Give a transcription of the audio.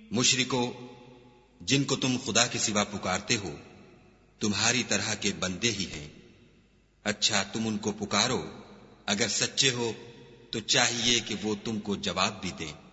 मुशरिको, जिनको तुम खुदा के सिवा पुकारते हो, तुम्हारी तरह के बंदे ही हैं। अच्छा, तुम उनको पुकारो, अगर सच्चे हो तो चाहिए कि वो तुमको जवाब भी दें।